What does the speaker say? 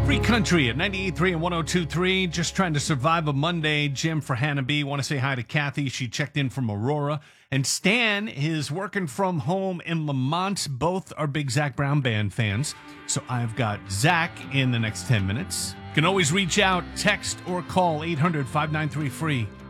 Free Country at 98.3 and 102.3. Just trying to survive a Monday. Jim for Hannah B. Want to say hi to Kathy. She checked in from Aurora. And Stan is working from home in Lamont. Both are big Zach Brown Band fans. So I've got Zach in the next 10 minutes. You can always reach out, text, or call 800-593-FREE.